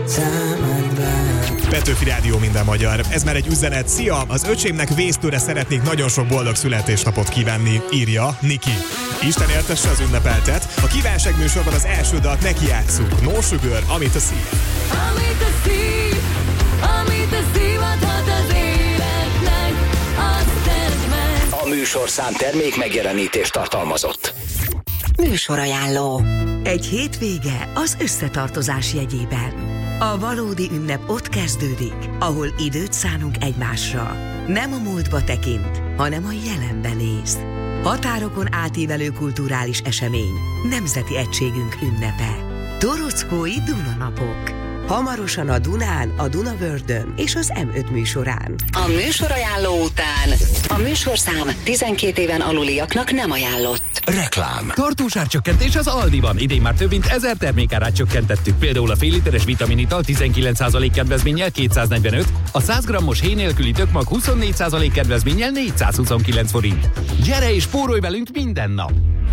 Petőfi Rádió, minden magyar. Ez már egy üzenet. Szia! Az öcsémnek vésztőre szeretnék nagyon sok boldog születésnapot kívánni, írja Niki. Isten éltesse az ünnepeltet. A kívánság műsorban az első dalt neki játsszuk. No Sugar, amit a szív. Amit a szív, amit a szív adhat az életnek, azt tedd meg. A műsorszám termék megjelenítést tartalmazott. Műsorajánló. Egy hétvége az összetartozás jegyében. A valódi ünnep ott kezdődik, ahol időt szánunk egymásra. Nem a múltba tekint, hanem a jelenbe néz. Határokon átívelő kulturális esemény, nemzeti egységünk ünnepe. Torockói Dunanapok. Hamarosan a Dunán, a Dunavördön és az M5 műsorán. A műsorajánló után a műsorszám 12 éven aluliaknak nem ajánlott. Reklám. Tartós árcsökkentés az Aldiban. Idén már több mint 1000 termékárát csökkentettük. Például a fél literes vitaminital 19% kedvezménnyel 245, a 100 grammos héj nélküli tökmag 24% kedvezménnyel 429 forint. Gyere és spórolj velünk minden nap!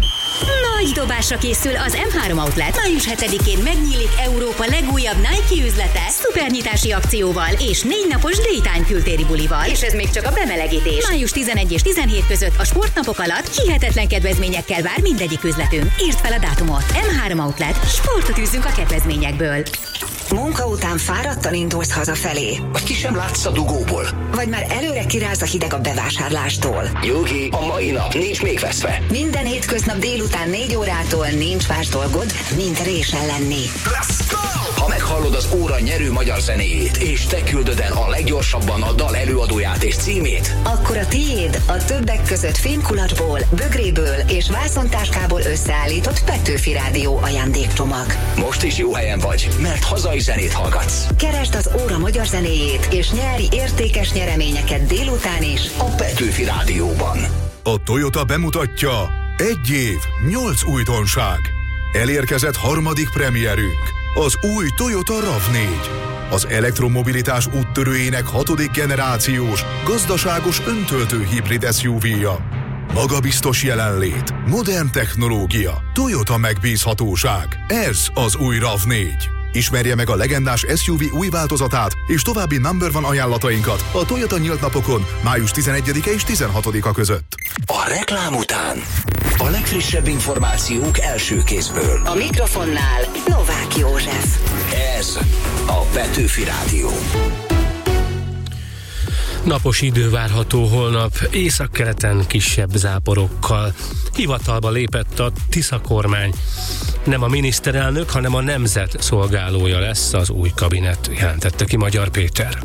Nagy dobásra készül az M3 Outlet. Május 7-én megnyílik Európa legújabb Nike üzlete szupernyitási akcióval és 4 napos Daytime kültéri bulival. És ez még csak a bemelegítés. Május 11 és 17 között a sportnapok alatt hihetetlen kedvezményekkel vár mindegyik üzletünk. Írd fel a dátumot. M3 Outlet. Sportot űzzünk a kedvezményekből. Munka után fáradtan indulsz hazafelé. Vagy ki sem látsz a dugóból. Vagy már előre kiráz a hideg a bevásárlástól. Nyugi, a mai nap nincs még veszve. Minden hétköznap délután 4 órától nincs más dolgod, mint résen lenni. Let's go! Ha meghallod az óra nyerő magyar zenéjét, és te küldöd el a leggyorsabban a dal előadóját és címét, akkor a tiéd a többek között fémkulacsból, bögréből és vászontáskából összeállított Petőfi Rádió ajándékcsomag. most is jó helyen vagy, mert hazai zenét hallgatsz. Keresd az óra magyar zenéjét, és nyeri értékes nyereményeket délután is A Petőfi Rádióban. A Toyota bemutatja 1 év, 8 újdonság. Elérkezett harmadik premierünk, az új Toyota RAV4. Az elektromobilitás úttörőjének 6. generációs, gazdaságos öntöltő hibrid SUV-ja. Magabiztos jelenlét, modern technológia, Toyota megbízhatóság. Ez az új RAV4. Ismerje meg a legendás SUV új változatát és további number one ajánlatainkat a Toyota nyílt napokon május 11-e és 16-a között. A reklám után a legfrissebb információk első kézből. A mikrofonnál Novák József. Ez a Petőfi Rádió. Napos idő várható holnap, északkeleten kisebb záporokkal. Hivatalba lépett a Tisza kormány. Nem a miniszterelnök, hanem a nemzet szolgálója lesz az új kabinet, jelentette ki Magyar Péter.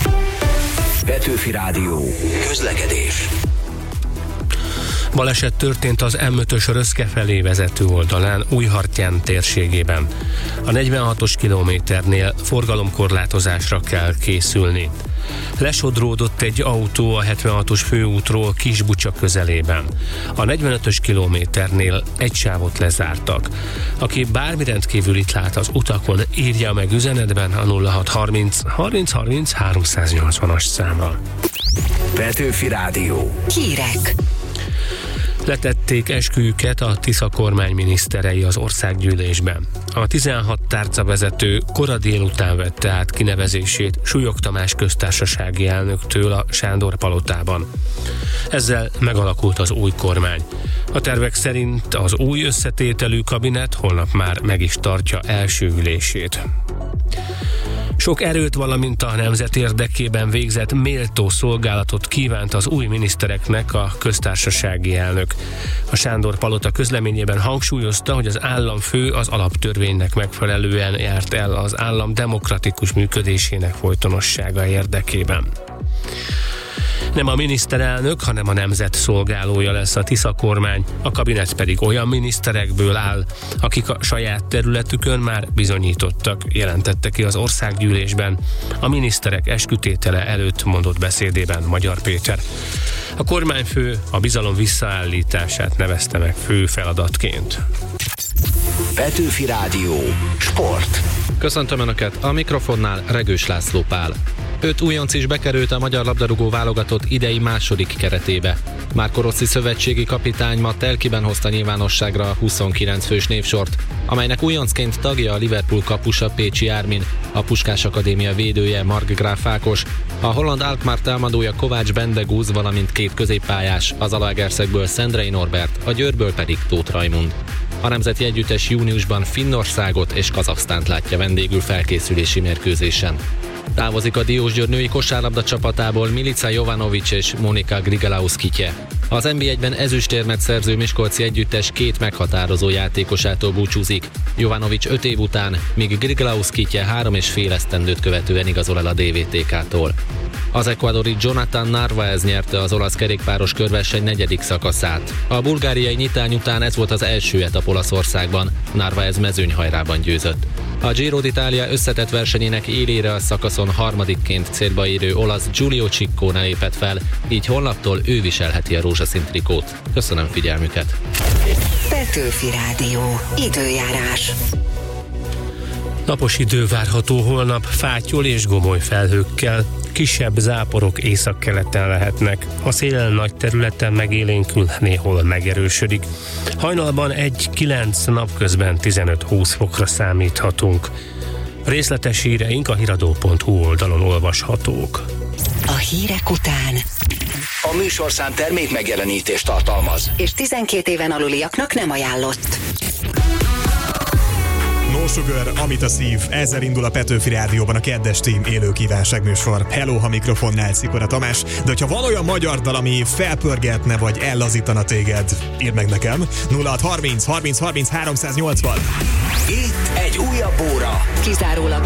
Petőfi Rádió. Közlekedés. Baleset történt az M5-ös Röszke felé vezető oldalán, Újhartyán térségében. A 46-os kilométernél forgalomkorlátozásra kell készülni. Lesodródott egy autó a 76-os főútról Kisbucsa közelében. A 45-ös kilométernél egy sávot lezártak. Aki bármi rendkívülit lát az utakon, írja meg üzenetben a 0630 30 30 380-as számra. Petőfi Rádió. Hírek. Letették esküjüket a Tisza kormány miniszterei az országgyűlésben. A 16 tárcavezető kora délután vette át kinevezését Súlyog Tamás köztársasági elnöktől a Sándor palotában. Ezzel megalakult az új kormány. A tervek szerint az új összetételű kabinet holnap már meg is tartja első ülését. Sok erőt, valamint a nemzet érdekében végzett méltó szolgálatot kívánt az új minisztereknek a köztársasági elnök. A Sándor palota közleményében hangsúlyozta, hogy az államfő az alaptörvénynek megfelelően járt el az állam demokratikus működésének folytonossága érdekében. Nem a miniszterelnök, hanem a nemzet szolgálója lesz a Tisza kormány, a kabinet pedig olyan miniszterekből áll, akik a saját területükön már bizonyítottak, jelentette ki az országgyűlésben a miniszterek eskütétele előtt mondott beszédében Magyar Péter. A kormányfő a bizalom visszaállítását nevezte meg fő feladatként. Petőfi Rádió. Sport. Köszöntöm Önöket, a mikrofonnál Regős László Pál. 5 újonc is bekerült a magyar labdarúgó válogatott idei második keretébe. Márko Rossi szövetségi kapitány ma Telkiben hozta nyilvánosságra a 29 fős névsort, amelynek újoncként tagja a Liverpool kapusa Pécsi Ármin, a Puskás Akadémia védője Markgraf Ákos, a holland Alkmaar támadója Kovács Bendegúz, valamint 2 középpályás, az Zalaegerszegből Szendrei Norbert, a Győrből pedig Tóth Rajmund. A nemzeti együttes júniusban Finnországot és Kazaksztánt látja vendégül felkészülési mérkőzésen. Távozik a Diósgyőr női kosárlabda csapatából Milica Jovanovic és Monika Grigalaus-Kitje. Az NB1-ben ezüstérmet szerző miskolci együttes 2 meghatározó játékosától búcsúzik. Jovanovic 5 év után, míg Grigalaus-Kitje 3,5 esztendőt követően igazol el a DVTK-tól. Az ekvadori Jonathan Narvaez nyerte az olasz kerékpáros körverseny 4. szakaszát. A bulgáriai nyitány után ez volt az első etap Olaszországban, Narvaez mezőnyhajrában győzött. A Giro d'Italia összetett versenyének élére a szakaszon harmadikként célba érő olasz Giulio Ciccone lépett fel, így holnaptól ő viselheti a rózsaszín trikót. Köszönöm figyelmüket! Petőfi Rádió. Időjárás. Napos idő várható holnap, fátyol és gomoly felhőkkel. Kisebb záporok északkeleten lehetnek. A szél nagy területen megélénkül, néhol megerősödik. Hajnalban 1-9, napközben 15-20 fokra számíthatunk. Részletes híreink a hiradó.hu oldalon olvashatók. A hírek után A műsorszám termék megjelenítést tartalmaz. és 12 éven aluliaknak nem ajánlott. No Sugar, amit a szív. Ezzel indul a Petőfi Rádióban a kedves team élő kívánságműsor. Hello, ha mikrofonnál Szikora Tamás. De hogyha van olyan magyar dal, ami felpörgetne vagy ellazítana téged, írd meg nekem. 0630 30 30 380. Itt egy újabb óra. Kizárólag